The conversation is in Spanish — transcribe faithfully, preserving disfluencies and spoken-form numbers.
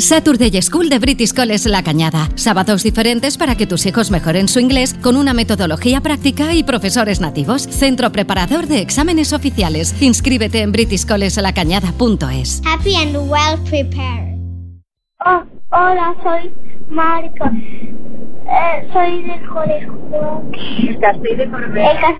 Saturday School de British College La Cañada. Sábados diferentes para que tus hijos mejoren su inglés con una metodología práctica y profesores nativos. Centro preparador de exámenes oficiales. Inscríbete en british college la cañada punto es. Happy and well prepared. Oh, hola, soy Marco. Eh, soy del colegio. El Castell de Corbera.